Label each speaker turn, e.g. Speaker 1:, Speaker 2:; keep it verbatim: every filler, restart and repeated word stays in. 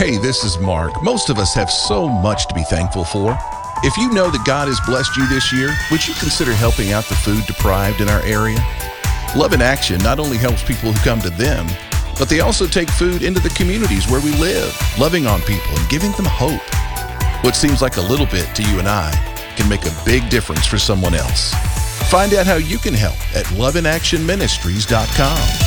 Speaker 1: Hey, this is Mark. Most of us have so much to be thankful for. If you know that God has blessed you this year, would you consider helping out the food deprived in our area? Love in Action not only helps people who come to them, but they also take food into the communities where we live, loving on people and giving them hope. What seems like a little bit to you and I can make a big difference for someone else. Find out how you can help at love in action ministries dot com.